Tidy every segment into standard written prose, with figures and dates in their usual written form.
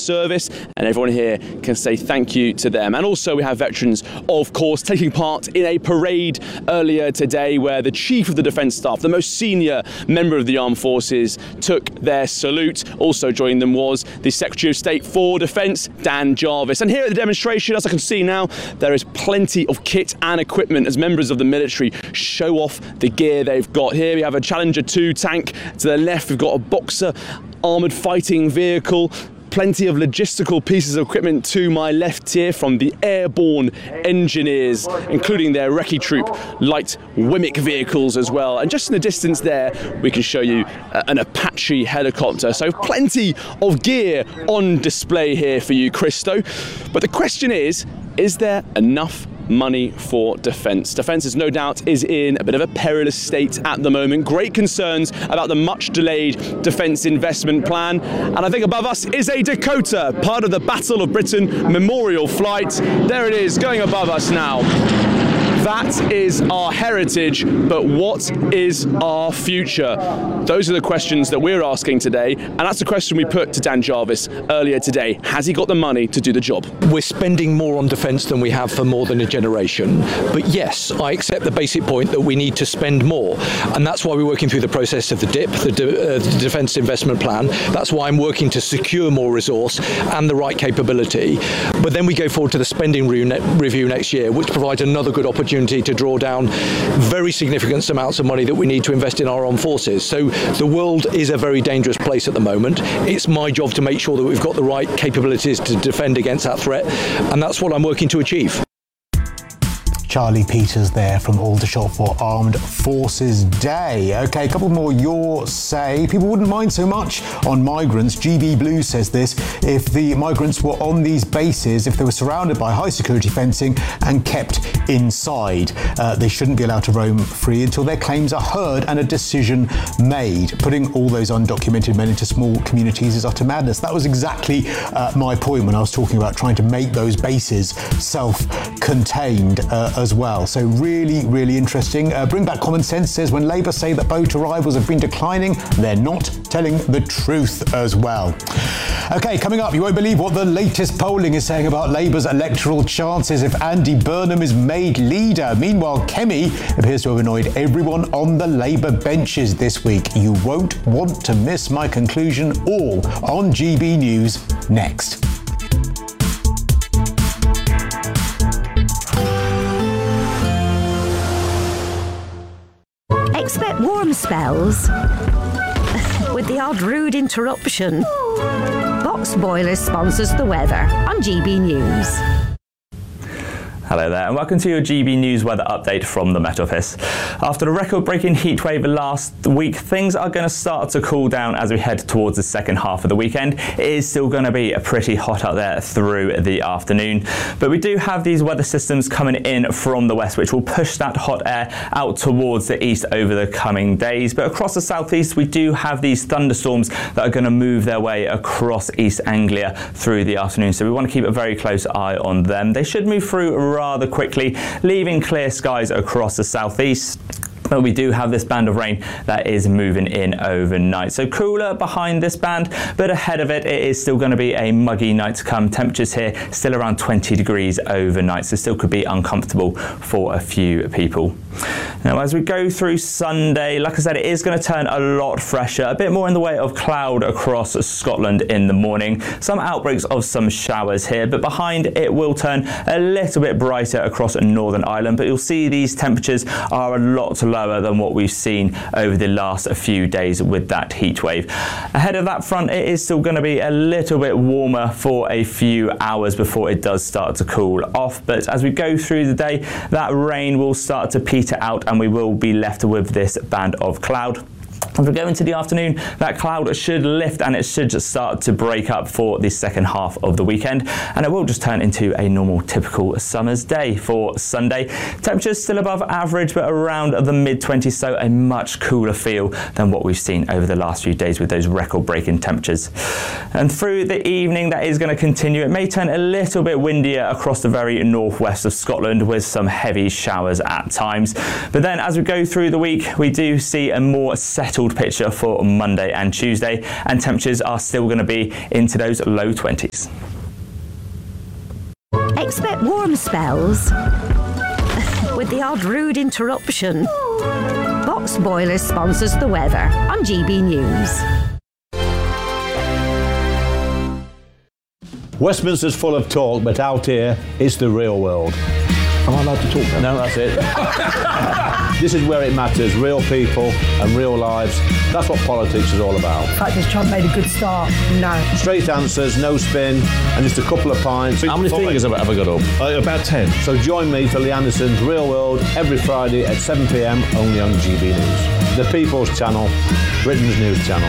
service, and everyone here can say thank you to them. And also we have veterans, of course, taking part in a parade earlier today where the Chief of the Defence Staff, the most senior member of the Armed Forces, took their salute. Also joining them was the Secretary of State for Defence, Dan Jarvis. And here at the demonstration, as I can see now, there is plenty of kit and equipment as members of the military show off the gear they've got. Here we have a Challenger 2 tank. To the left, we've got a Boxer armoured fighting vehicle. Plenty of logistical pieces of equipment to my left here from the airborne engineers, including their Recce Troop light WMIC vehicles as well. And just in the distance there, we can show you an Apache helicopter. So plenty of gear on display here for you, Christo. But the question is there enough money for defence? Defence is no doubt is in a bit of a perilous state at the moment. Great concerns about the much delayed defence investment plan. And I think above us is a Dakota, part of the Battle of Britain memorial flight. There it is, going above us now. That is our heritage, but what is our future? Those are the questions that we're asking today, and that's the question we put to Dan Jarvis earlier today. Has he got the money to do the job? We're spending more on defence than we have for more than a generation, but yes, I accept the basic point that we need to spend more, and that's why we're working through the process of the DIP, the Defence Investment Plan. That's why I'm working to secure more resource and the right capability. But then we go forward to the spending review next year, which provides another good opportunity to draw down very significant amounts of money that we need to invest in our armed forces. So the world is a very dangerous place at the moment. It's my job to make sure that we've got the right capabilities to defend against that threat, and that's what I'm working to achieve. Charlie Peters there from Aldershot for Armed Forces Day. Okay, a couple more your say. People wouldn't mind so much on migrants. GB Blue says this: if the migrants were on these bases, if they were surrounded by high security fencing and kept inside, they shouldn't be allowed to roam free until their claims are heard and a decision made. Putting all those undocumented men into small communities is utter madness. That was exactly my point when I was talking about trying to make those bases self-contained as well. So really, really interesting. Bring Back Common Sense says when Labour say that boat arrivals have been declining, they're not telling the truth as well. Okay, coming up, you won't believe what the latest polling is saying about Labour's electoral chances if Andy Burnham is made leader. Meanwhile, Kemi appears to have annoyed everyone on the Labour benches this week. You won't want to miss my conclusion, all on GB News next. Expect warm spells with the odd rude interruption. Box Boilers sponsors the weather on GB News. Hello there and welcome to your GB News weather update from the Met Office. After the record-breaking heatwave last week, things are going to start to cool down as we head towards the second half of the weekend. It is still going to be pretty hot out there through the afternoon, but we do have these weather systems coming in from the west which will push that hot air out towards the east over the coming days. But across the southeast we do have these thunderstorms that are going to move their way across East Anglia through the afternoon, so we want to keep a very close eye on them. They should move through rather quickly, leaving clear skies across the southeast. But we do have this band of rain that is moving in overnight. So cooler behind this band, but ahead of it, it is still going to be a muggy night to come. Temperatures here still around 20 degrees overnight, so still could be uncomfortable for a few people. Now, as we go through Sunday, like I said, it is going to turn a lot fresher, a bit more in the way of cloud across Scotland in the morning. Some outbreaks of some showers here, but behind it will turn a little bit brighter across Northern Ireland. But you'll see these temperatures are a lot lower than what we've seen over the last few days with that heat wave. Ahead of that front, it is still going to be a little bit warmer for a few hours before it does start to cool off. But as we go through the day, that rain will start to peter out and we will be left with this band of cloud. As we go into the afternoon, that cloud should lift and it should just start to break up for the second half of the weekend, and it will just turn into a normal typical summer's day for Sunday. Temperatures still above average but around the mid-20s, so a much cooler feel than what we've seen over the last few days with those record-breaking temperatures. And through the evening, that is going to continue. It may turn a little bit windier across the very northwest of Scotland with some heavy showers at times. But then as we go through the week, we do see a more settled settled picture for Monday and Tuesday, and temperatures are still going to be into those low 20s. Expect warm spells with the odd rude interruption. Box Boilers sponsors the weather on GB News. Westminster's full of talk, but out here, it's the real world. Am I allowed to talk now? No, that's it. This is where it matters, real people and real lives. That's what politics is all about. In fact, has Trump made a good start? No. Straight answers, no spin, and just a couple of pints. How many fingers have I got up? About 10. So join me for Lee Anderson's Real World every Friday at 7 p.m, only on GB News. The People's Channel, Britain's news channel.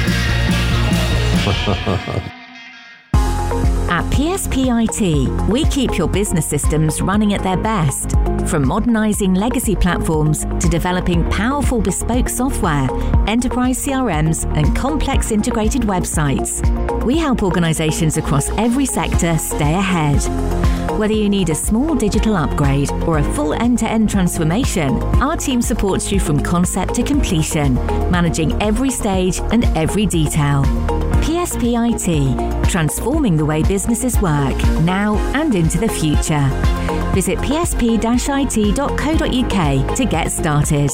At PSPIT, we keep your business systems running at their best. From modernising legacy platforms to developing powerful bespoke software, enterprise CRMs and complex integrated websites, we help organisations across every sector stay ahead. Whether you need a small digital upgrade or a full end-to-end transformation, our team supports you from concept to completion, managing every stage and every detail. PSPIT, transforming the way businesses work, now and into the future. Visit psp-it.co.uk to get started.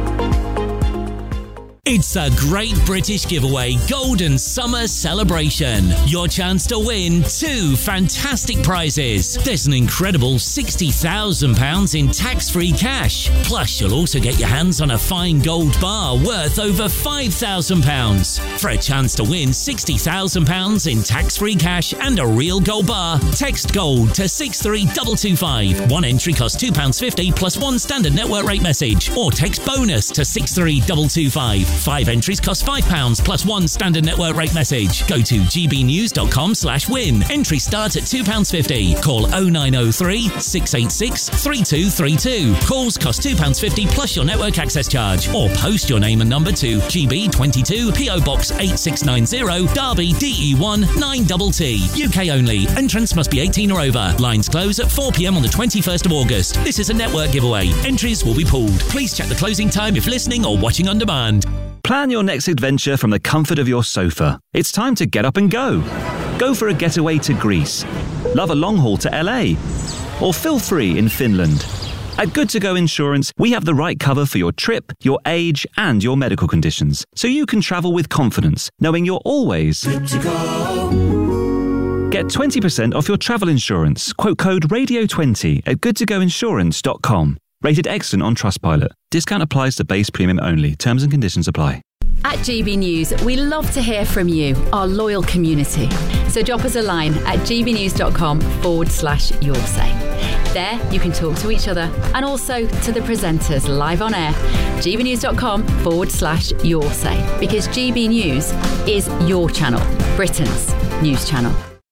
It's a great British giveaway Golden Summer Celebration. Your chance to win 2 fantastic prizes. There's an incredible £60,000 in tax-free cash. Plus, you'll also get your hands on a fine gold bar worth over £5,000. For a chance to win £60,000 in tax-free cash and a real gold bar, text GOLD to 63225. One entry costs £2.50 plus one standard network rate message. Or text BONUS to 63225. 5 entries cost £5 plus one standard network rate message. Go to gbnews.com/win. Entries start at £2.50. Call 0903 686 3232. Calls cost £2.50 plus your network access charge. Or post your name and number to GB22 PO Box 8690 Derby DE1 9TT. UK only. Entrance must be 18 or over. Lines close at 4 p.m. on the 21st of August. This is a network giveaway. Entries will be pulled. Please check the closing time if listening or watching on demand. Plan your next adventure from the comfort of your sofa. It's time to get up and go. Go for a getaway to Greece. Love a long haul to LA. Or feel free in Finland. At Good To Go Insurance, we have the right cover for your trip, your age, and your medical conditions, so you can travel with confidence, knowing you're always good to go. Get 20% off your travel insurance. Quote code RADIO20 at goodtogoinsurance.com. Rated excellent on Trustpilot. Discount applies to base premium only. Terms and conditions apply. At GB News, we love to hear from you, our loyal community. So drop us a line at gbnews.com/yoursay. There you can talk to each other and also to the presenters live on air. gbnews.com/yoursay. Because GB News is your channel, Britain's news channel.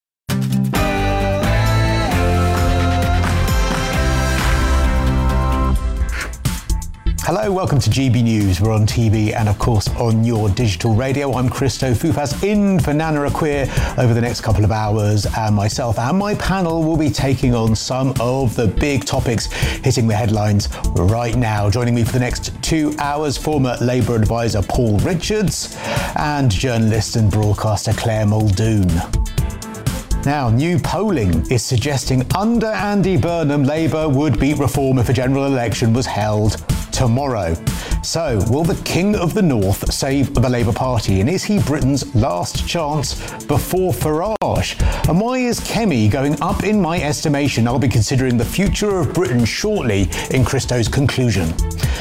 Hello, welcome to GB News. We're on TV and, of course, on your digital radio. I'm Christo Fufas in for Nana Akua over the next couple of hours, and myself and my panel will be taking on some of the big topics hitting the headlines right now. Joining me for the next 2 hours, former Labour advisor Paul Richards and journalist and broadcaster Claire Muldoon. Now, new polling is suggesting under Andy Burnham, Labour would beat reform if a general election was held tomorrow. So, will the King of the North save the Labour Party? And is he Britain's last chance before Farage? And why is Kemi going up in my estimation? I'll be considering the future of Britain shortly in Christo's conclusion.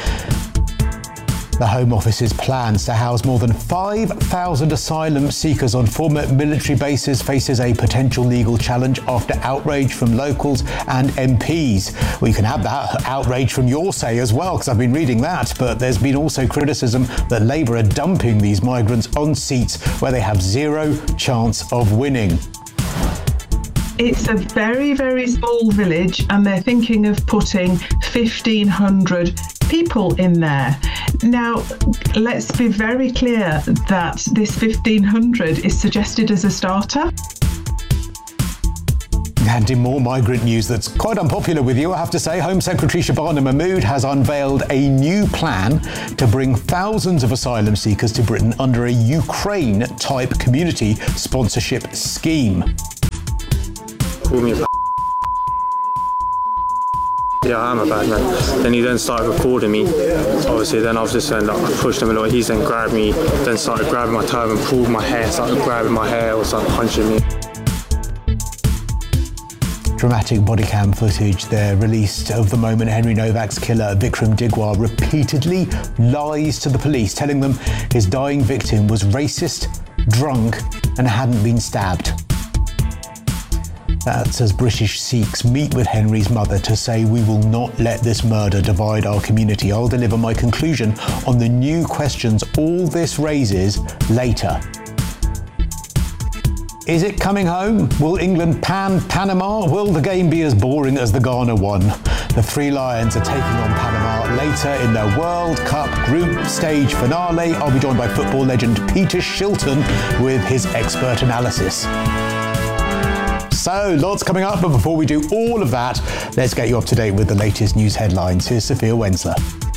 The Home Office's plans to house more than 5,000 asylum seekers on former military bases faces a potential legal challenge after outrage from locals and MPs. We can have that outrage from your say as well, because I've been reading that, but there's been also criticism that Labour are dumping these migrants on seats where they have zero chance of winning. It's a very, very small village, and they're thinking of putting 1,500 people in there. Now, let's be very clear that this 1,500 is suggested as a starter. And in more migrant news that's quite unpopular with you, I have to say, Home Secretary Shabana Mahmood has unveiled a new plan to bring thousands of asylum seekers to Britain under a Ukraine-type community sponsorship scheme. Yeah, I am a bad man. Then he then started recording me. Obviously, then I was just saying, I pushed him a lot. He's then grabbed me, then started grabbing my turban, pulled my hair, started grabbing my hair, or started punching me. Dramatic body cam footage there released of the moment Henry Novak's killer Vikram Digwar repeatedly lies to the police, telling them his dying victim was racist, drunk, and hadn't been stabbed. That's as British Sikhs meet with Henry's mother to say, "We will not let this murder divide our community. I'll deliver my conclusion on the new questions all this raises later." Is it coming home? Will England pan Panama? Will the game be as boring as the Ghana one? The Three Lions are taking on Panama later in their World Cup group stage finale. I'll be joined by football legend Peter Shilton with his expert analysis. So, lots coming up, but before we do all of that, let's get you up to date with the latest news headlines. Here's Sophia Wensler.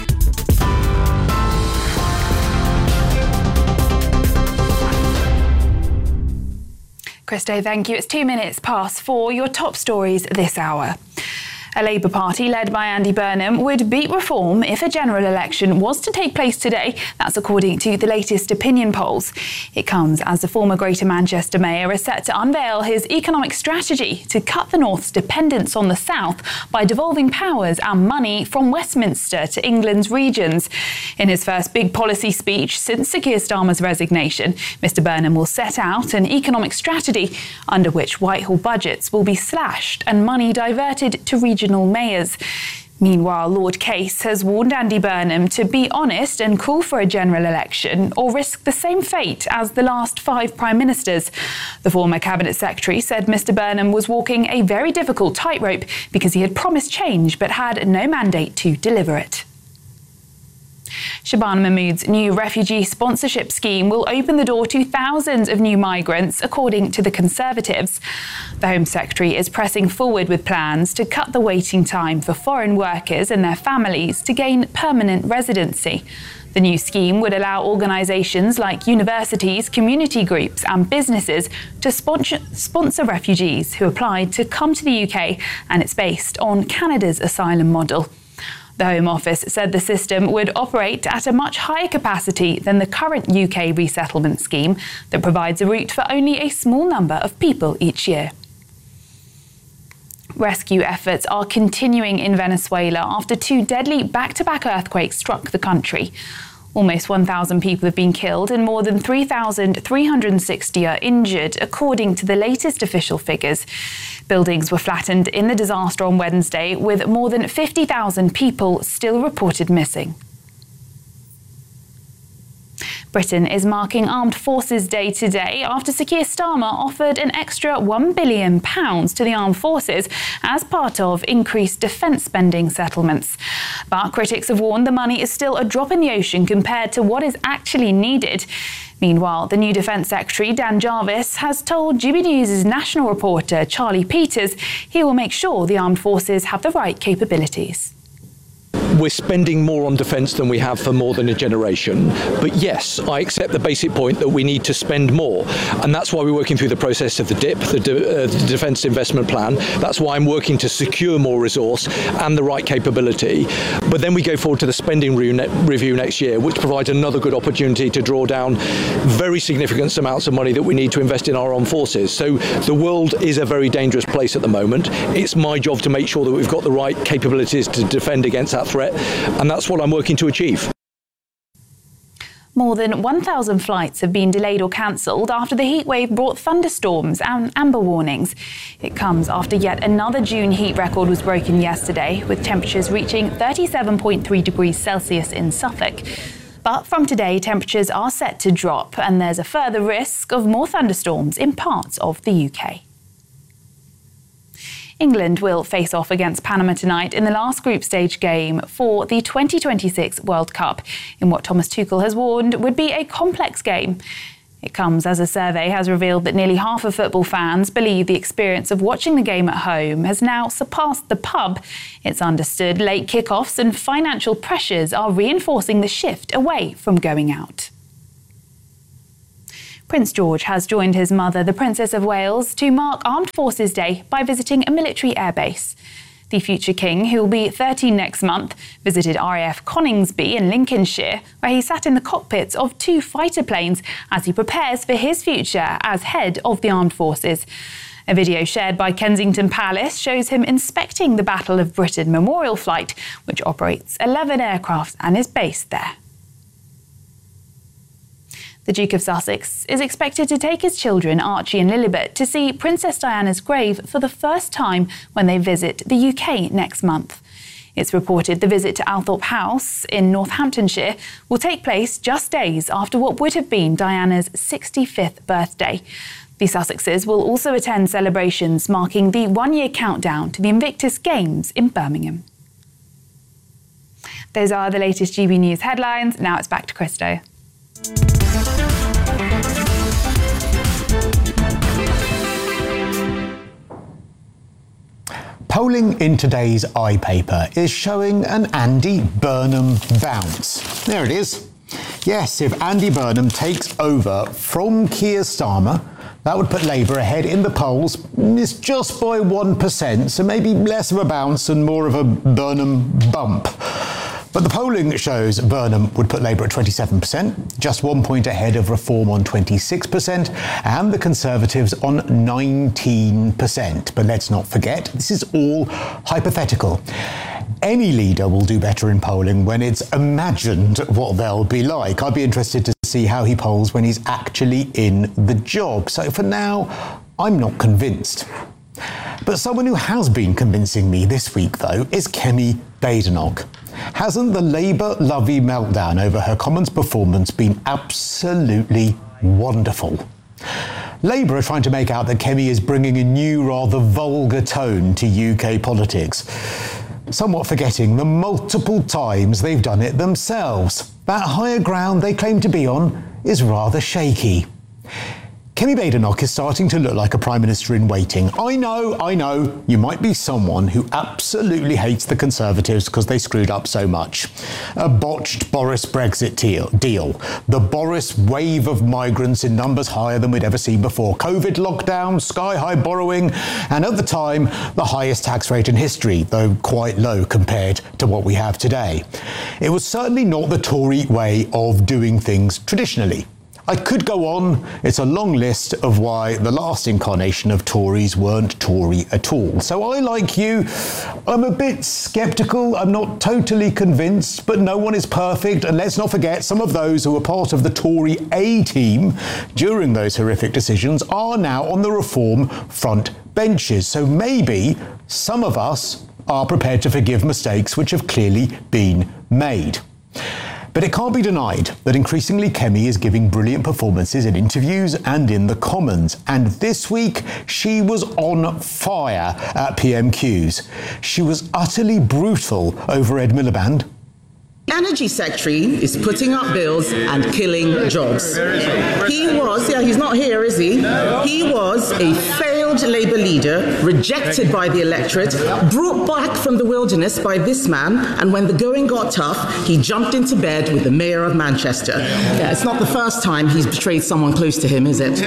Christo, thank you. It's 2 minutes past 4. Your top stories this hour. A Labour Party led by Andy Burnham would beat reform if a general election was to take place today. That's according to the latest opinion polls. It comes as the former Greater Manchester Mayor is set to unveil his economic strategy to cut the North's dependence on the South by devolving powers and money from Westminster to England's regions. In his first big policy speech since Sir Keir Starmer's resignation, Mr Burnham will set out an economic strategy under which Whitehall budgets will be slashed and money diverted to regional mayors. Meanwhile, Lord Case has warned Andy Burnham to be honest and call for a general election or risk the same fate as the last 5 prime ministers. The former cabinet secretary said Mr Burnham was walking a very difficult tightrope because he had promised change but had no mandate to deliver it. Shabana Mahmood's new refugee sponsorship scheme will open the door to thousands of new migrants, according to the Conservatives. The Home Secretary is pressing forward with plans to cut the waiting time for foreign workers and their families to gain permanent residency. The new scheme would allow organisations like universities, community groups and businesses to sponsor refugees who applied to come to the UK, and it's based on Canada's asylum model. The Home Office said the system would operate at a much higher capacity than the current UK resettlement scheme that provides a route for only a small number of people each year. Rescue efforts are continuing in Venezuela after 2 deadly back-to-back earthquakes struck the country. Almost 1,000 people have been killed and more than 3,360 are injured, according to the latest official figures. Buildings were flattened in the disaster on Wednesday, with more than 50,000 people still reported missing. Britain is marking Armed Forces Day today after Sir Keir Starmer offered an extra £1 billion to the armed forces as part of increased defence spending settlements. But critics have warned the money is still a drop in the ocean compared to what is actually needed. Meanwhile, the new Defence Secretary, Dan Jarvis, has told GB News' national reporter, Charlie Peters, he will make sure the armed forces have the right capabilities. We're spending more on defence than we have for more than a generation. But yes, I accept the basic point that we need to spend more. And that's why we're working through the process of the DIP, the Defence Investment Plan. That's why I'm working to secure more resource and the right capability. But then we go forward to the spending review next year, which provides another good opportunity to draw down very significant amounts of money that we need to invest in our armed forces. So the world is a very dangerous place at the moment. It's my job to make sure that we've got the right capabilities to defend against that threat. And that's what I'm working to achieve. More than 1,000 flights have been delayed or cancelled after the heatwave brought thunderstorms and amber warnings. It comes after yet another June heat record was broken yesterday, with temperatures reaching 37.3 degrees Celsius in Suffolk. But from today, temperatures are set to drop, and there's a further risk of more thunderstorms in parts of the UK. England will face off against Panama tonight in the last group stage game for the 2026 World Cup, in what Thomas Tuchel has warned would be a complex game. It comes as a survey has revealed that nearly half of football fans believe the experience of watching the game at home has now surpassed the pub. It's understood late kickoffs and financial pressures are reinforcing the shift away from going out. Prince George has joined his mother, the Princess of Wales, to mark Armed Forces Day by visiting a military airbase. The future king, who will be 13 next month, visited RAF Coningsby in Lincolnshire, where he sat in the cockpits of 2 fighter planes as he prepares for his future as head of the armed forces. A video shared by Kensington Palace shows him inspecting the Battle of Britain Memorial Flight, which operates 11 aircraft and is based there. The Duke of Sussex is expected to take his children, Archie and Lilibet, to see Princess Diana's grave for the first time when they visit the UK next month. It's reported the visit to Althorpe House in Northamptonshire will take place just days after what would have been Diana's 65th birthday. The Sussexes will also attend celebrations marking the one-year countdown to the Invictus Games in Birmingham. Those are the latest GB News headlines. Now it's back to Christo. Polling in today's iPaper is showing an Andy Burnham bounce. There it is. Yes, if Andy Burnham takes over from Keir Starmer, that would put Labour ahead in the polls. It's just by 1%, so maybe less of a bounce and more of a Burnham bump. But the polling shows Burnham would put Labour at 27%, just 1 point ahead of Reform on 26%, and the Conservatives on 19%. But let's not forget, this is all hypothetical. Any leader will do better in polling when it's imagined what they'll be like. I'd be interested to see how he polls when he's actually in the job. So for now, I'm not convinced. But someone who has been convincing me this week, though, is Kemi Badenoch. Hasn't the Labour lovey meltdown over her Commons performance been absolutely wonderful? Labour are trying to make out that Kemi is bringing a new, rather vulgar tone to UK politics, somewhat forgetting the multiple times they've done it themselves. That higher ground they claim to be on is rather shaky. Kemi Badenoch is starting to look like a Prime Minister in waiting. I know, you might be someone who absolutely hates the Conservatives because they screwed up so much. A botched Boris Brexit deal, the Boris wave of migrants in numbers higher than we'd ever seen before, COVID lockdown, sky-high borrowing, and at the time, the highest tax rate in history, though quite low compared to what we have today. It was certainly not the Tory way of doing things traditionally. I could go on. It's a long list of why the last incarnation of Tories weren't Tory at all. So I, like you, I'm a bit sceptical. I'm not totally convinced, but no one is perfect. And let's not forget, some of those who were part of the Tory A-team during those horrific decisions are now on the Reform front benches. So maybe some of us are prepared to forgive mistakes which have clearly been made. But it can't be denied that increasingly Kemi is giving brilliant performances in interviews and in the Commons. And this week, she was on fire at PMQs. She was utterly brutal over Ed Miliband. The Energy Secretary is putting up bills and killing jobs. He's not here, is he? He was a failed Labour leader, rejected by the electorate, brought back from the wilderness by this man, and when the going got tough, he jumped into bed with the Mayor of Manchester. Yeah, it's not the first time he's betrayed someone close to him, is it?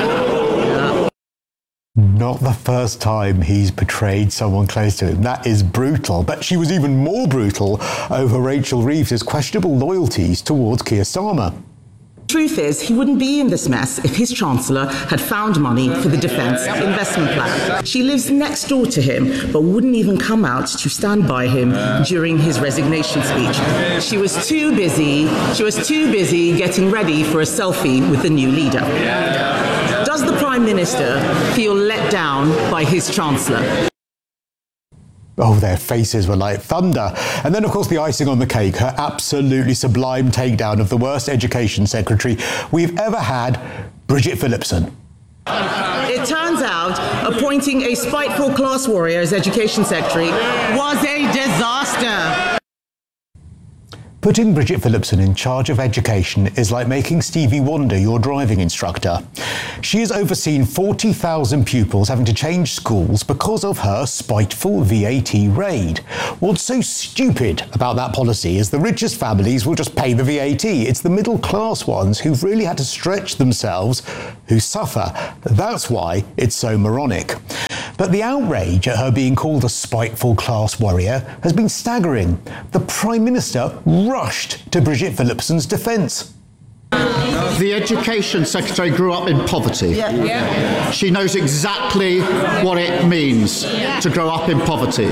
Not the first time he's betrayed someone close to him. That is brutal. But she was even more brutal over Rachel Reeves' questionable loyalties towards Keir Starmer. Truth is, he wouldn't be in this mess if his Chancellor had found money for the Defence Investment Plan. She lives next door to him, but wouldn't even come out to stand by him during his resignation speech. She was too busy getting ready for a selfie with the new leader. Does the Prime Minister feel let down by his Chancellor? Oh, their faces were like thunder. And then, of course, the icing on the cake, her absolutely sublime takedown of the worst education secretary we've ever had, Bridget Phillipson. It turns out appointing a spiteful class warrior as education secretary was a disaster. Putting Bridget Phillipson in charge of education is like making Stevie Wonder your driving instructor. She has overseen 40,000 pupils having to change schools because of her spiteful VAT raid. What's so stupid about that policy is the richest families will just pay the VAT. It's the middle class ones who've really had to stretch themselves who suffer. That's why it's so moronic. But the outrage at her being called a spiteful class warrior has been staggering. The Prime Minister rushed to Bridget Phillipson's defence. The Education Secretary grew up in poverty. Yeah. She knows exactly what it means to grow up in poverty.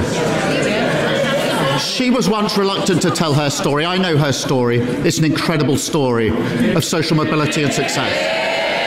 She was once reluctant to tell her story. I know her story. It's an incredible story of social mobility and success.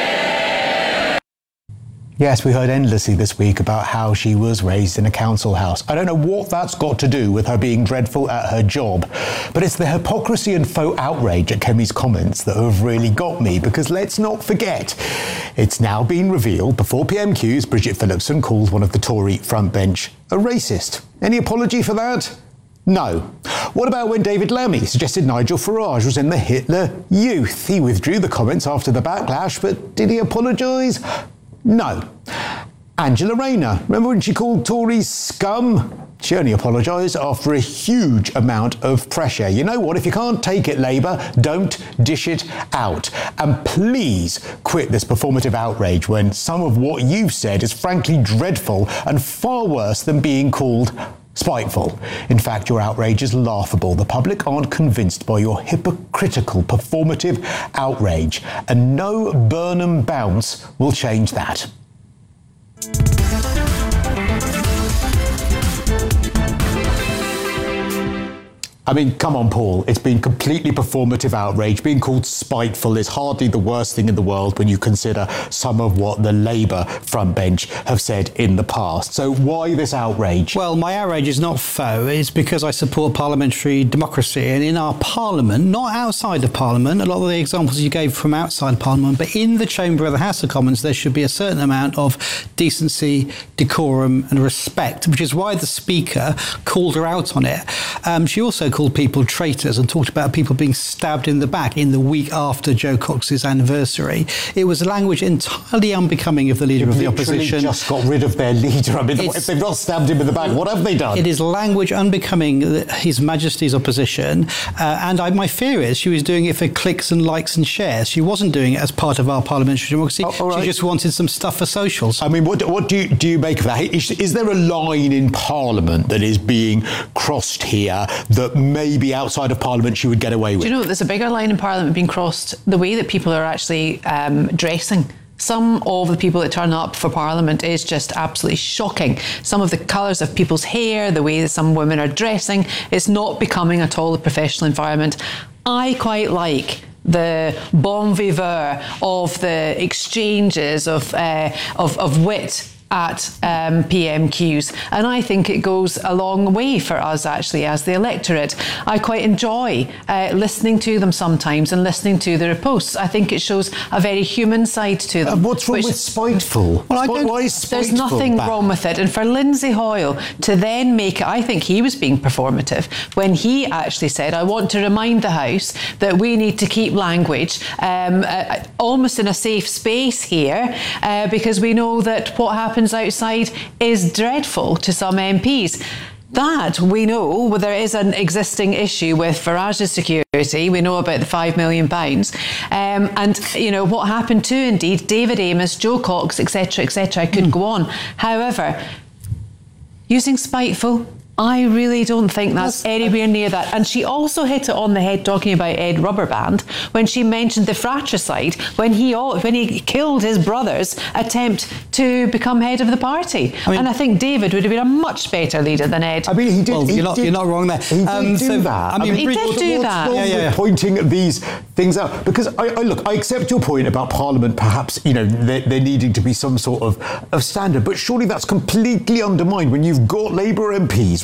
Yes, we heard endlessly this week about how she was raised in a council house. I don't know what that's got to do with her being dreadful at her job, but it's the hypocrisy and faux outrage at Kemi's comments that have really got me, because let's not forget, it's now been revealed before PMQs Bridget Phillipson called one of the Tory frontbench a racist. Any apology for that? No. What about when David Lammy suggested Nigel Farage was in the Hitler Youth? He withdrew the comments after the backlash, but did he apologise? No. Angela Rayner, remember when she called Tories scum? She only apologised after a huge amount of pressure. You know what? If you can't take it, Labour, don't dish it out. And please quit this performative outrage when some of what you've said is frankly dreadful and far worse than being called spiteful. In fact, your outrage is laughable. The public aren't convinced by your hypocritical, performative outrage, and no Burnham bounce will change that. I mean, come on, Paul. It's been completely performative outrage. Being called spiteful is hardly the worst thing in the world when you consider some of what the Labour frontbench have said in the past. So why this outrage? Well, my outrage is not faux. It's because I support parliamentary democracy. And in our parliament, not outside of parliament, a lot of the examples you gave from outside of parliament, but in the chamber of the House of Commons, there should be a certain amount of decency, decorum and respect, which is why the Speaker called her out on it. She also called people traitors and talked about people being stabbed in the back in the week after Jo Cox's anniversary. It was language entirely unbecoming of the leader of the opposition. Just got rid of their leader. I mean, if they've not stabbed him in the back, what have they done? It is language unbecoming His Majesty's opposition. And my fear is she was doing it for clicks and likes and shares. She wasn't doing it as part of our parliamentary democracy. Right. She just wanted some stuff for socials. I mean, what do you make of that? Is there a line in Parliament that is being crossed here that maybe outside of Parliament she would get away with? Do you know, there's a bigger line in Parliament being crossed, the way that people are actually dressing. Some of the people that turn up for Parliament is just absolutely shocking. Some of the colours of people's hair, the way that some women are dressing, it's not becoming at all a professional environment. I quite like the bon vivant of the exchanges of wit at PMQs, and I think it goes a long way for us actually as the electorate. I quite enjoy listening to them sometimes and listening to their posts. I think it shows a very human side to them. What's wrong with spiteful? Well, why is spiteful there's nothing bad? wrong with it. And for Lindsay Hoyle to then make it, I think he was being performative when he actually said, I want to remind the House that we need to keep language almost in a safe space here because we know that what happens outside is dreadful to some MPs. That we know, there is an existing issue with Farage's security. We know about the £5 million. And, you know, what happened to, indeed, David Amess, Jo Cox, etc., etc. I could go on. However, using spiteful, I really don't think that's anywhere near that. And she also hit it on the head talking about Ed Rubberband when she mentioned the fratricide when he killed his brother's attempt to become head of the party. And I think David would have been a much better leader than Ed. I mean, he did. Well, you're not wrong there. He did do that. He did do that. What's wrong with pointing these things out? Because I accept your point about Parliament. Perhaps there needing to be some sort of standard, but surely that's completely undermined when you've got Labour MPs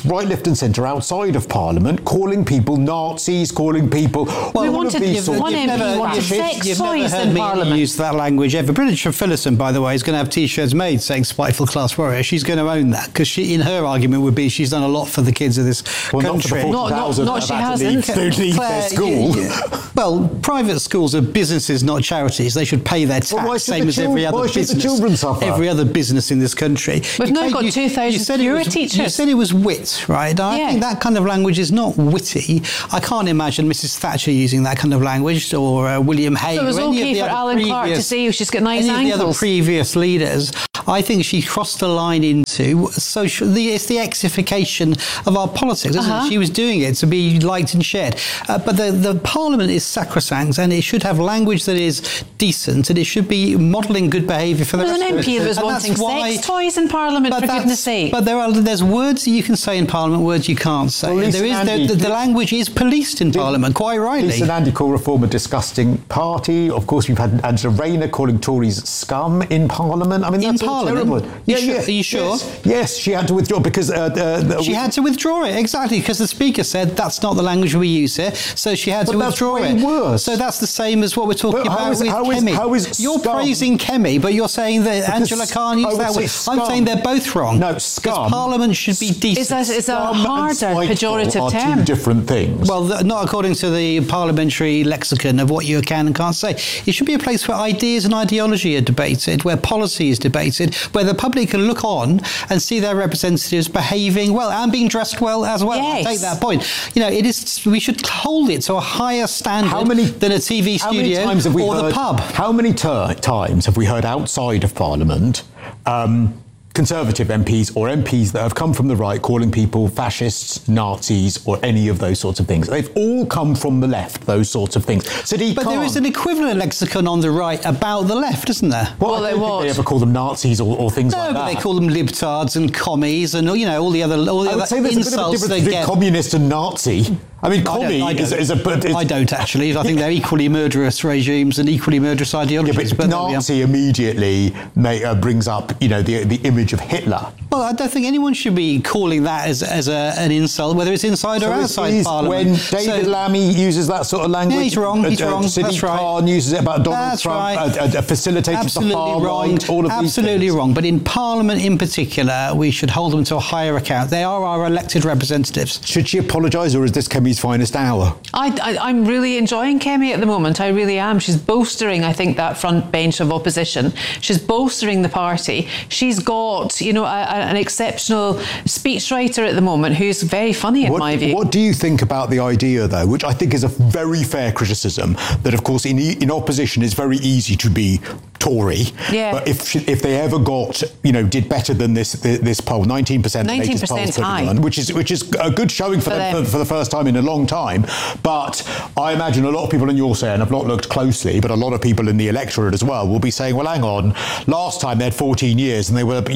right, left and centre outside of Parliament, calling people Nazis, calling people... We wanted one MP wanted sex toys in Parliament. Use that language ever. British Phillipson, by the way, is going to have T-shirts made saying "Spiteful Class Warrior." She's going to own that because in her argument would be she's done a lot for the kids of this country. Not she hasn't. Leave their school. Well, private schools are businesses, not charities. They should pay their tax, same as every other business. The children suffer? Every other business in this country. We've now got 2,000 fewer teachers. You said it was wit, right? I think that kind of language is not witty. I can't imagine Mrs. Thatcher using that kind of language, or William Hague. So it was okay for Alan Clark to say she's got nice ankles. Any of the other previous leaders, I think she crossed the line into social. It's the exification of our politics, isn't it? She was doing it to be liked and shared. But the Parliament is sacrosanct, and it should have language that is decent, and it should be modelling good behaviour for the rest of us. There was an MP that was wanting sex toys in Parliament, for goodness sake. But there's words that you can say in Parliament, words you can't say. Well, the language is policed in Parliament, quite rightly. Lisa and Andy call Reform a disgusting party. Of course, we've had Angela Rayner calling Tories scum in Parliament. I mean, that's all terrible. Are you sure? Yes, she had to withdraw because... she had to withdraw it, exactly, because the Speaker said that's not the language we use here, so she had to withdraw it. Worse. So that's the same as what we're talking about with Kemi. You're praising Kemi, but you're saying that Angela can't use that word. I'm saying they're both wrong. No, scum. Because Parliament should be decent. It's a harder, pejorative term. Two different things. Well, not according to the parliamentary lexicon of what you can and can't say. It should be a place where ideas and ideology are debated, where policy is debated, where the public can look on and see their representatives behaving well and being dressed well as well. Yes. I take that point. It is. We should hold it to a higher standard than a TV studio or the pub. How many times have we heard outside of Parliament Conservative MPs or MPs that have come from the right calling people fascists, Nazis, or any of those sorts of things? They've all come from the left, those sorts of things. But there is an equivalent lexicon on the right about the left, isn't there? Well, I don't think they ever call them Nazis or things like that. No, but they call them libtards and commies and all the other insults. I would say there's a bit of a difference between communist and Nazi. I mean, commie is a... I don't actually. I think they're equally murderous regimes and equally murderous ideologies. Yeah, but Nazi immediately brings up, the image of Hitler. Well, I don't think anyone should be calling that as an insult, whether it's inside or outside Parliament. When David Lammy uses that sort of language... Yeah, he's wrong. Sadiq Khan uses it about Donald Trump, facilitating the far right, all of these things. Absolutely wrong. But in Parliament in particular, we should hold them to a higher account. They are our elected representatives. Should she apologise, or is this Kemi's finest hour? I'm really enjoying Kemi at the moment. I really am. She's bolstering, I think, that front bench of opposition. She's bolstering the party. She's got, an exceptional speechwriter at the moment who's very funny in my view. What do you think about the idea, though, which I think is a very fair criticism, that, of course, in opposition it's very easy to be Tory. Yeah. But if they ever got, did better than this poll, 19%, 19% high, which is a good showing for the first time in a long time. But I imagine a lot of people, and you'll say, and I've not looked closely, but a lot of people in the electorate as well will be saying, well, hang on, last time they had 14 years and they were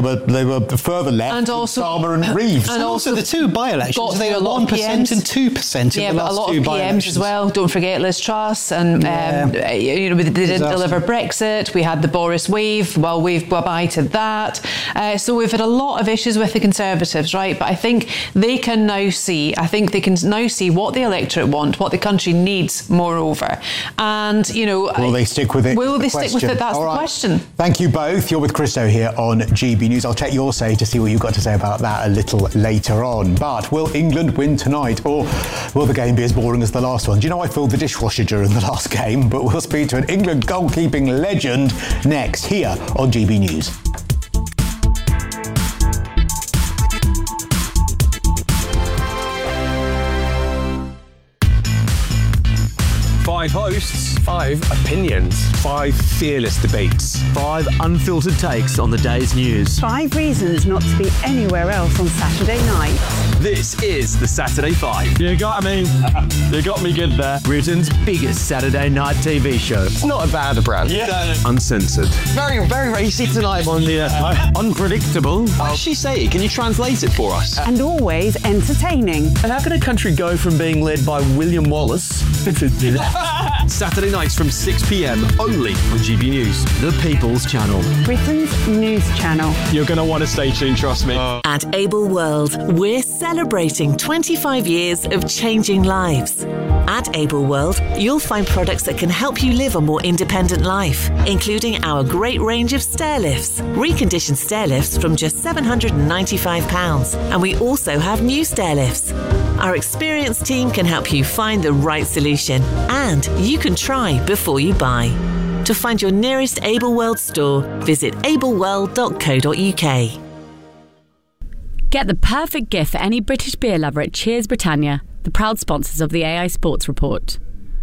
further left, and also Starmer and Reeves. And also the two by-elections, they were 1% and 2% in the last two by-elections. Yeah, but a lot of PMs as well. Don't forget Liz Truss, and they didn't deliver Brexit. We had the Boris wave. Well, wave bye to that. So we've had a lot of issues with the Conservatives, right? But I think they can now see. What the electorate want, what the country needs, moreover. And will they stick with it? Will they stick with it? That's the question. Thank you both. You're with Christo here on GB News. I'll check your say to see what you've got to say about that a little later on. But will England win tonight, or will the game be as boring as the last one? Do you know I filled the dishwasher during the last game? But we'll speak to an England goalkeeping legend next here on GB News. 5 hosts, 5 opinions, 5 fearless debates, 5 unfiltered takes on the day's news, 5 reasons not to be anywhere else on Saturday night. This is the Saturday 5. You got me. You got me good there. Britain's biggest Saturday night TV show. It's not a bad brand. Yeah. Uncensored. Very, very racy tonight on the unpredictable. What does she say? Can you translate it for us? And always entertaining. And how can a country go from being led by William Wallace to Saturday nights from 6 p.m. only on GB News, the People's Channel. Britain's news channel. You're going to want to stay tuned, trust me. At Able World, we're celebrating 25 years of changing lives. At Able World, you'll find products that can help you live a more independent life, including our great range of stair lifts, reconditioned stair lifts from just £795, and we also have new stair lifts. Our experienced team can help you find the right solution, and you can try before you buy. To find your nearest Able World store, visit ableworld.co.uk. Get the perfect gift for any British beer lover at Cheers Britannia, the proud sponsors of the AI Sports Report.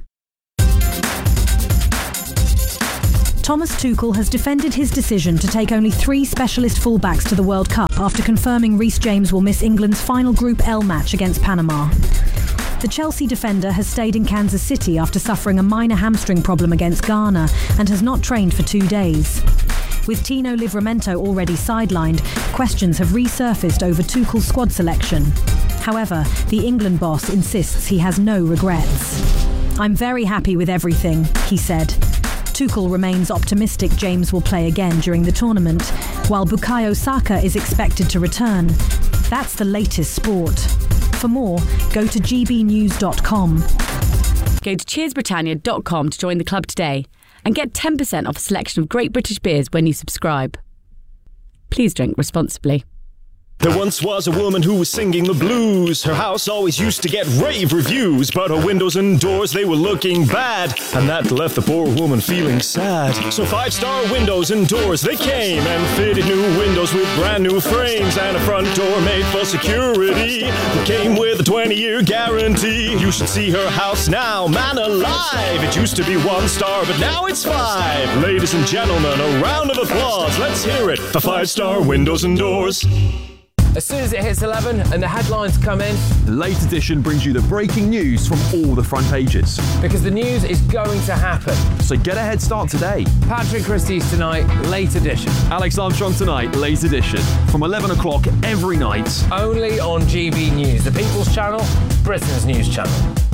Thomas Tuchel has defended his decision to take only 3 specialist fullbacks to the World Cup after confirming Reece James will miss England's final Group L match against Panama. The Chelsea defender has stayed in Kansas City after suffering a minor hamstring problem against Ghana and has not trained for 2 days. With Tino Livramento already sidelined, questions have resurfaced over Tuchel's squad selection. However, the England boss insists he has no regrets. "I'm very happy with everything," he said. Tuchel remains optimistic James will play again during the tournament, while Bukayo Saka is expected to return. That's the latest sport. For more, go to gbnews.com. Go to cheersbritannia.com to join the club today and get 10% off a selection of great British beers when you subscribe. Please drink responsibly. There once was a woman who was singing the blues. Her house always used to get rave reviews, but her windows and doors, they were looking bad, and that left the poor woman feeling sad. So 5-star windows and doors, they came and fitted new windows with brand new frames and a front door made for security that came with a 20-year guarantee. You should see her house now, man alive. It used to be 1 star, but now it's 5. Ladies and gentlemen, a round of applause. Let's hear it for 5-star windows and doors. As soon as it hits 11 and the headlines come in, The Late Edition brings you the breaking news from all the front pages. because the news is going to happen. So get a head start today. Patrick Christie's tonight, Late Edition. Alex Armstrong tonight, Late Edition. From 11 o'clock every night. Only on GB News, the People's Channel, Britain's news channel.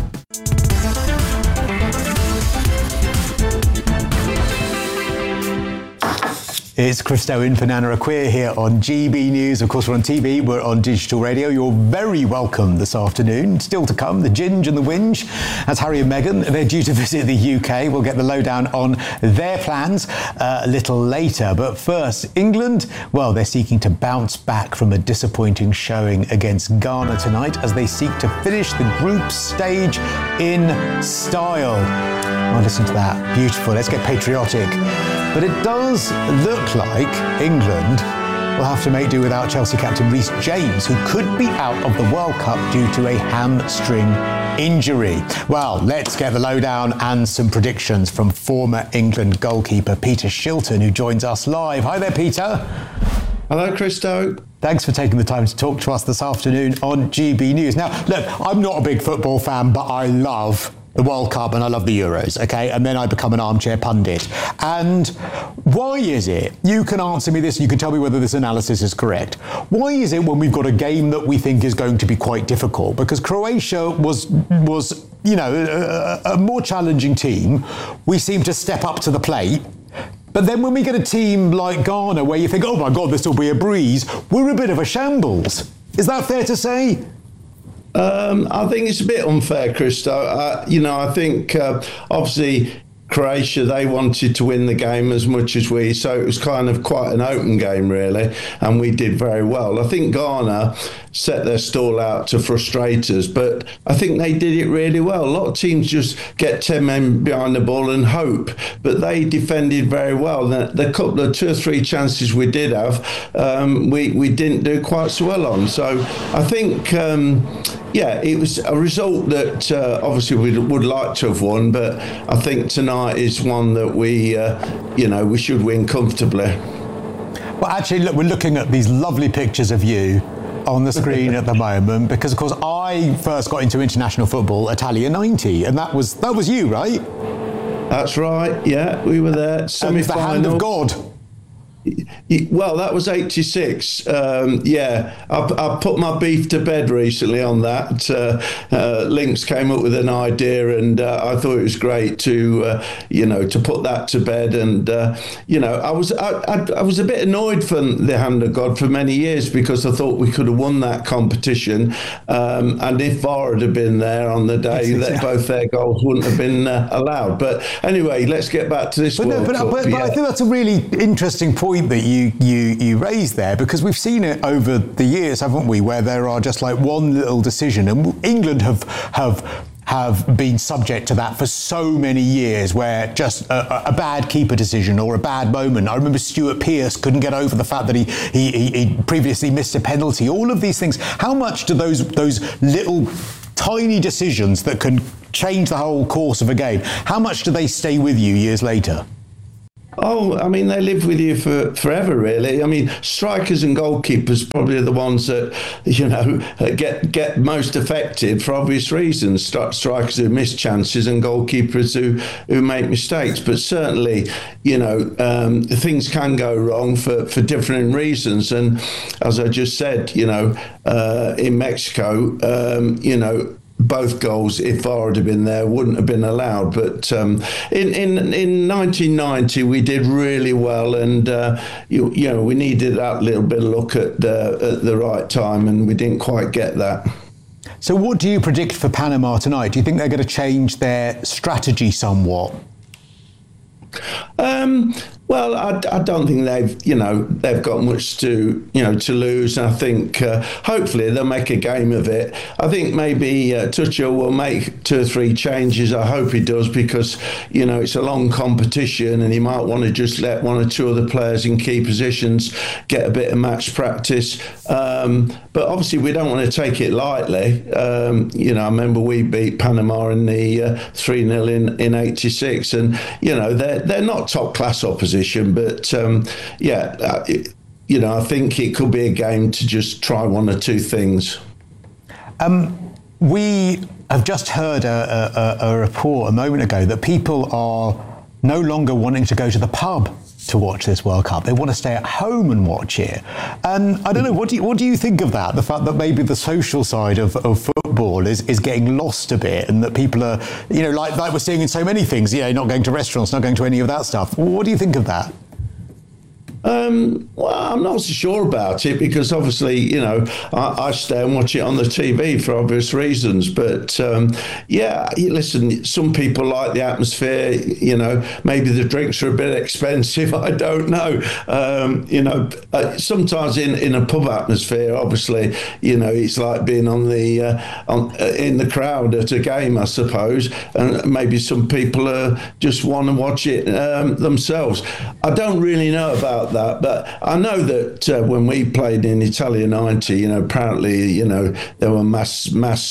It's Christo in for Nana Acquia here on GB News. Of course, we're on TV, we're on digital radio. You're very welcome this afternoon. Still to come, the Ginge and the Whinge. That's Harry and Meghan. They're due to visit the UK. We'll get the lowdown on their plans a little later. But first, England, well, they're seeking to bounce back from a disappointing showing against Ghana tonight as they seek to finish the group stage in style. Oh, listen to that. Beautiful. Let's get patriotic. But it does look like England will have to make do without Chelsea captain Reece James, who could be out of the World Cup due to a hamstring injury. Well, let's get the lowdown and some predictions from former England goalkeeper Peter Shilton, who joins us live. Hi there, Peter. Hello, Christo. Thanks for taking the time to talk to us this afternoon on GB News. Now, look, I'm not a big football fan, but I love the World Cup and I love the Euros, okay? And then I become an armchair pundit. And why is it, you can answer me this, you can tell me whether this analysis is correct. Why is it when we've got a game that we think is going to be quite difficult? Because Croatia was you know, a more challenging team. We seem to step up to the plate. But then when we get a team like Ghana, where you think, oh my God, this will be a breeze, we're a bit of a shambles. Is that fair to say? I think it's a bit unfair, Christo. I think obviously Croatia, they wanted to win the game as much as we, so it was kind of quite an open game, really, and we did very well. I think Ghana set their stall out to frustrate us, but I think they did it really well. A lot of teams just get 10 men behind the ball and hope, but they defended very well. The couple of 2 or 3 chances we did have, we didn't do quite so well on. So I think, it was a result that obviously we would like to have won, but I think tonight is one that we should win comfortably. Well, actually, look, we're looking at these lovely pictures of you on the screen at the moment, because of course I first got into international football Italia 90, and that was you, right? That's right, yeah, we were there. Semi-final. The hand of God. Well, that was 86. I put my beef to bed recently on that. Links came up with an idea, and I thought it was great to put that to bed. And I was a bit annoyed for the Hand of God for many years because I thought we could have won that competition. And if VAR had been there on the day, that both their goals wouldn't have been allowed. But anyway, let's get back to this World Cup. But I think that's a really interesting point that you raised there, because we've seen it over the years, haven't we, where there are just like one little decision, and England have been subject to that for so many years, where just a bad keeper decision or a bad moment. I remember Stuart Pearce couldn't get over the fact that he previously missed a penalty. All of these things. How much do those little tiny decisions that can change the whole course of a game, how much do they stay with you years later? Oh, I mean, they live with you forever, really. I mean, strikers and goalkeepers probably are the ones that, get most affected for obvious reasons. Strikers who miss chances and goalkeepers who make mistakes. But certainly, things can go wrong for different reasons. And as I just said, in Mexico, both goals, if VAR had been there, wouldn't have been allowed. But in 1990, we did really well, and we needed that little bit of luck at the right time, and we didn't quite get that. So, what do you predict for Panama tonight? Do you think they're going to change their strategy somewhat? Well, I don't think they've got much to lose. I think hopefully they'll make a game of it. I think maybe Tuchel will make 2 or 3 changes. I hope he does, because it's a long competition, and he might want to just let 1 or 2 other players in key positions get a bit of match practice. But obviously we don't want to take it lightly. I remember we beat Panama in the 3-0 in 86, and they're not top class opposition. But I think it could be a game to just try 1 or 2 things. We have just heard a report a moment ago that people are no longer wanting to go to the pub to watch this World Cup. They want to stay at home and watch it. And I don't know, what do you think of that? The fact that maybe the social side of football is getting lost a bit, and that people are, like we're seeing in so many things, not going to restaurants, not going to any of that stuff. What do you think of that? Well, I'm not so sure about it, because obviously, I stay and watch it on the TV for obvious reasons. But listen, some people like the atmosphere. Maybe the drinks are a bit expensive. I don't know. Sometimes in a pub atmosphere, obviously, it's like being in the crowd at a game, I suppose. And maybe some people just want to watch it themselves. I don't really know about that, but I know that when we played in Italia 90, apparently, there were mass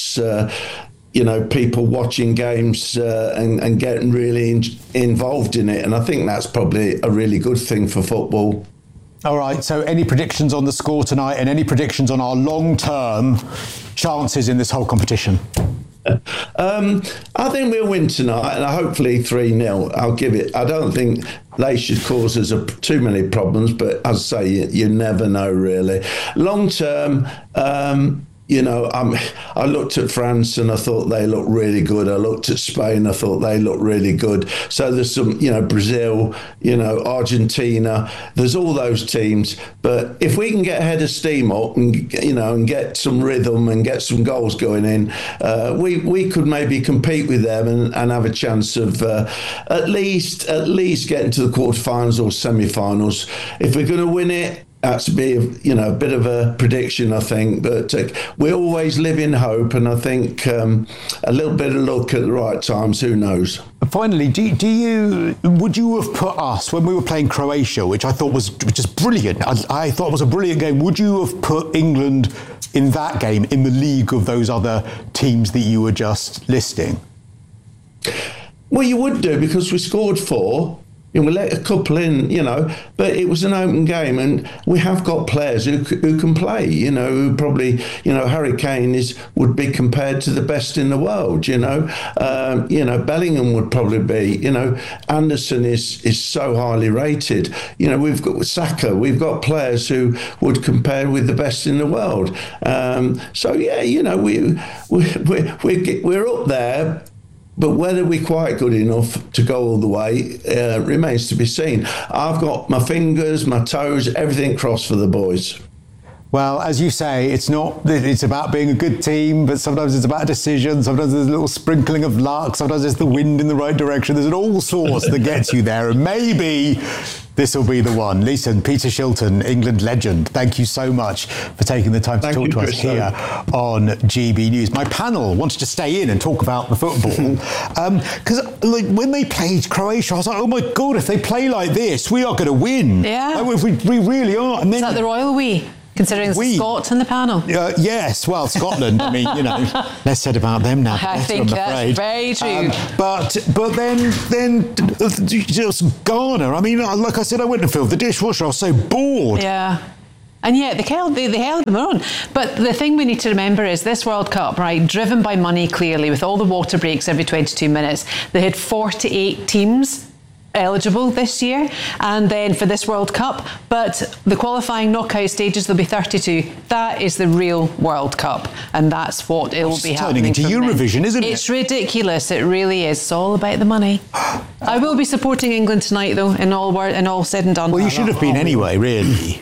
people watching games and getting really involved in it, and I think that's probably a really good thing for football. All right, so any predictions on the score tonight, and any predictions on our long-term chances in this whole competition? I think we'll win tonight, and hopefully 3-0. I'll give it. I don't think they should cause us too many problems, but as I say, you never know, really. Long term, I looked at France and I thought they looked really good. I looked at Spain, I thought they looked really good. So there's some, Brazil, Argentina, there's all those teams. But if we can get a head of steam up and, and get some rhythm and get some goals going in, we could maybe compete with them and have a chance of at least getting to the quarterfinals or semi-finals. If we're going to win it, that's to be, a bit of a prediction, I think. But we always live in hope, and I think a little bit of luck at the right times. Who knows? Finally, would you have put us, when we were playing Croatia, which I thought was just brilliant? I thought it was a brilliant game. Would you have put England in that game in the league of those other teams that you were just listing? Well, you would do, because we scored 4. we let a couple in, but it was an open game, and we have got players who can play, who probably, Harry Kane would be compared to the best in the world, Bellingham would probably be, Anderson is so highly rated, we've got Saka, we've got players who would compare with the best in the world. We're up there. But whether we're quite good enough to go all the way remains to be seen. I've got my fingers, my toes, everything crossed for the boys. Well, as you say, it's about being a good team, but sometimes it's about decision. Sometimes there's a little sprinkling of luck. Sometimes it's the wind in the right direction. There's all sorts that gets you there. And maybe this will be the one. Listen, Peter Shilton, England legend, thank you so much for taking the time to talk to us here on GB News. My panel wanted to stay in and talk about the football because when they played Croatia, I was like, oh my God, if they play like this, we are going to win. Yeah. We really are. And then, is that the royal we? Considering there's Scots in the panel. Yes, well, Scotland, I mean, less said about them now. I think that's very true. But then just Ghana. I mean, like I said, I went and filled the dishwasher. I was so bored. Yeah. And yet they held them on. But the thing we need to remember is this World Cup, right, driven by money clearly, with all the water breaks every 22 minutes, they had 48 teams eligible this year, and then for this World Cup, but the qualifying knockout stages there'll be 32. That is the real World Cup, and that's what it will be happening. It's turning into Eurovision, isn't it? It's ridiculous. It really is. It's all about the money. I will be supporting England tonight, though, in all said and done. Well, you should have been anyway, really.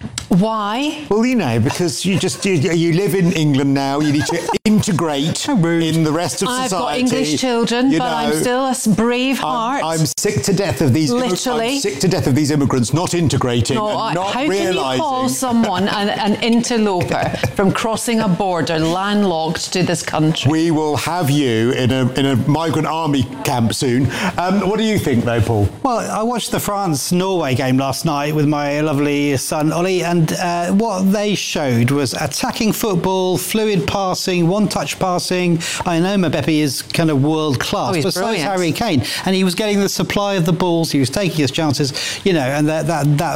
Why? Well, because you live in England now. You need to integrate in the rest of society. I've got English children, but I'm still a brave heart. I'm sick to death of these. Literally, I'm sick to death of these immigrants not integrating. No, and not how realising. can you call someone an interloper from crossing a border landlocked to this country? We will have you in a migrant army camp soon. What do you think, though, Paul? Well, I watched the France-Norway game last night with my lovely son Ollie, and what they showed was attacking football, fluid passing, one-touch passing. I know Mbappe is kind of world-class, but so is Harry Kane. And he was getting the supply of the balls, he was taking his chances, and that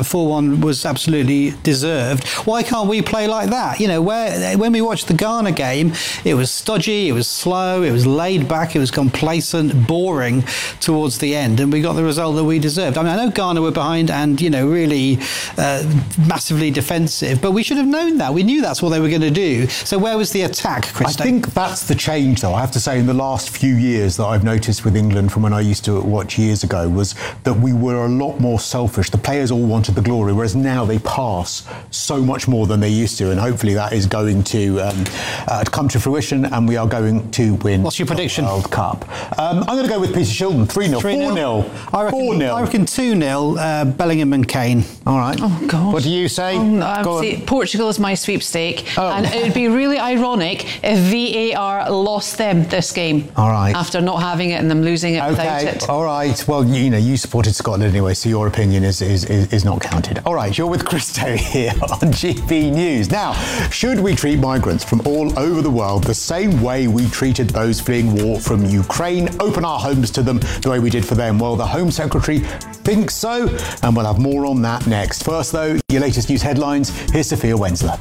4-1 was absolutely deserved. Why can't we play like that? When we watched the Ghana game, it was stodgy, it was slow, it was laid back, it was complacent, boring towards the end, and we got the result that we deserved. I mean, I know Ghana were behind and, really massively defensive, but we should have known that. We knew that's what they were going to do. So where was the attack, Chris? I think that's the change, though. I have to say, in the last few years that I've noticed with England from when I used to watch years ago, was that we were a lot more selfish. The players all wanted the glory, whereas now they pass so much more than they used to, and hopefully that is going to come to fruition, and we are going to win. What's your prediction? World Cup. I'm going to go with Peter Shilton, 3-0, 4-0. I reckon 2-0, Bellingham and Kane. All right. Oh, God. What do you say? Portugal is my sweepstake, and it would be really ironic if VAR lost them this game. All right. After not having it and them losing it without it. All right. Well, you supported Scotland anyway, so your opinion is not counted. All right. You're with Chris Day here on GB News. Now, should we treat migrants from all over the world the same way we treated those fleeing war from Ukraine? Open our homes to them the way we did for them? Well, the Home Secretary thinks so, and we'll have more on that next. First, though, your latest news headlines. Here's Sophia Wensler.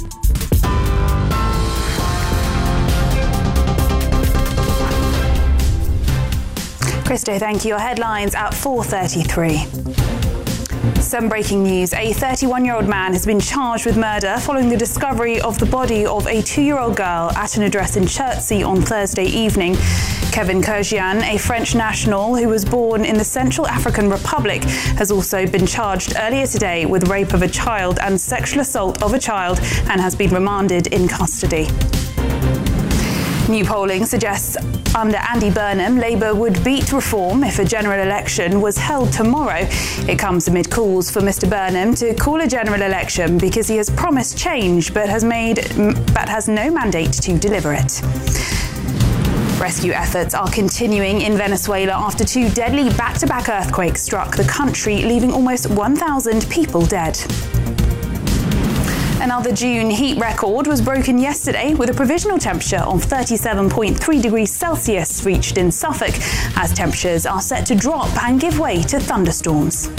Christo, thank you. Your headlines at 4:33. Some breaking news. A 31-year-old man has been charged with murder following the discovery of the body of a 2-year-old girl at an address in Chertsey on Thursday evening. Kevin Kerjian, a French national who was born in the Central African Republic, has also been charged earlier today with rape of a child and sexual assault of a child and has been remanded in custody. New polling suggests under Andy Burnham, Labour would beat reform if a general election was held tomorrow. It comes amid calls for Mr Burnham to call a general election because he has promised change but has no mandate to deliver it. Rescue efforts are continuing in Venezuela after 2 deadly back-to-back earthquakes struck the country, leaving almost 1,000 people dead. Another June heat record was broken yesterday with a provisional temperature of 37.3 degrees Celsius reached in Suffolk, as temperatures are set to drop and give way to thunderstorms.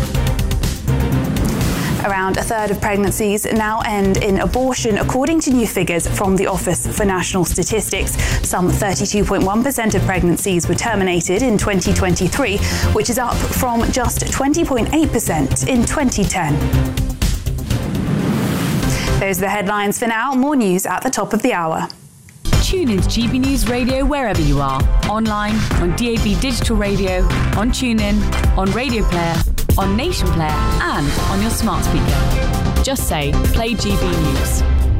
Around a third of pregnancies now end in abortion, according to new figures from the Office for National Statistics. Some 32.1% of pregnancies were terminated in 2023, which is up from just 20.8% in 2010. Those are the headlines for now. More news at the top of the hour. Tune into GB News Radio wherever you are. Online, on DAB Digital Radio, on TuneIn, on Radio Player, on Nation Player and on your smart speaker. Just say, play GB News.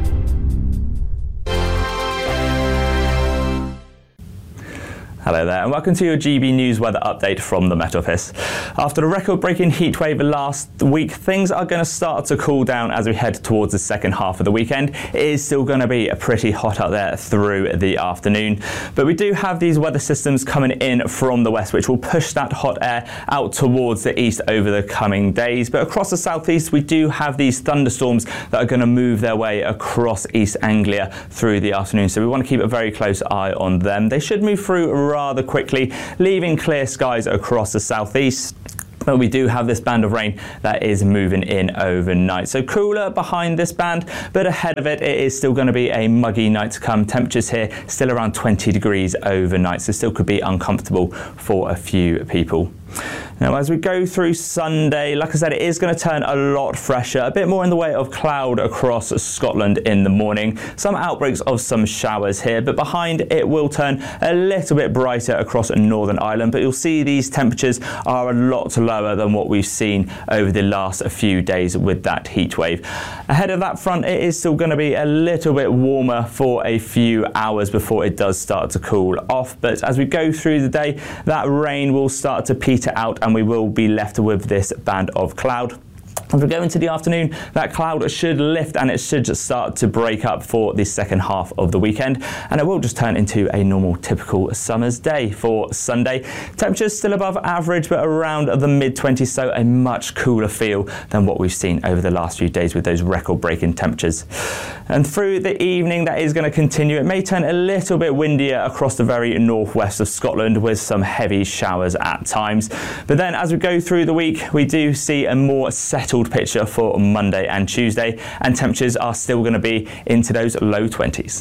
Hello there and welcome to your GB News weather update from the Met Office. After the record-breaking heatwave last week, things are going to start to cool down as we head towards the second half of the weekend. It is still going to be pretty hot out there through the afternoon, but we do have these weather systems coming in from the west which will push that hot air out towards the east over the coming days. But across the southeast we do have these thunderstorms that are going to move their way across East Anglia through the afternoon, so we want to keep a very close eye on them. They should move through rather quickly, leaving clear skies across the southeast. But we do have this band of rain that is moving in overnight. So cooler behind this band, but ahead of it, it is still going to be a muggy night to come. Temperatures here still around 20 degrees overnight, so still could be uncomfortable for a few people. Now, as we go through Sunday, like I said, it is going to turn a lot fresher, a bit more in the way of cloud across Scotland in the morning. Some outbreaks of some showers here, but behind it will turn a little bit brighter across Northern Ireland. But you'll see these temperatures are a lot lower than what we've seen over the last few days with that heat wave. Ahead of that front, it is still going to be a little bit warmer for a few hours before it does start to cool off. But as we go through the day, that rain will start to peter out and we will be left with this band of cloud. As we go into the afternoon, that cloud should lift and it should start to break up for the second half of the weekend, and it will just turn into a normal typical summer's day for Sunday. Temperatures still above average but around the mid-20s, so a much cooler feel than what we've seen over the last few days with those record-breaking temperatures. And through the evening that is going to continue. It may turn a little bit windier across the very northwest of Scotland with some heavy showers at times. But then as we go through the week, we do see a more settled picture for Monday and Tuesday, and temperatures are still going to be into those low 20s.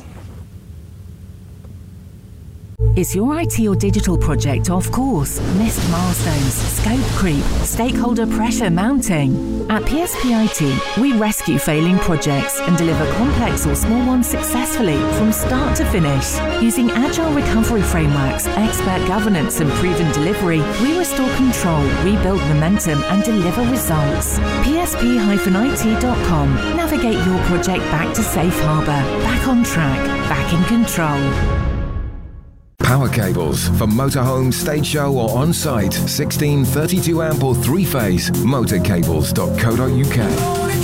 Is your IT or digital project off course? Missed milestones, scope creep, stakeholder pressure mounting? At PSP IT, we rescue failing projects and deliver complex or small ones successfully from start to finish. Using agile recovery frameworks, expert governance and proven delivery, we restore control, rebuild momentum and deliver results. PSP-IT.com. Navigate your project back to safe harbour, back on track, back in control. Power cables for motorhome, stage show or on-site. 16, 32 amp or 3-phase. Motorcables.co.uk.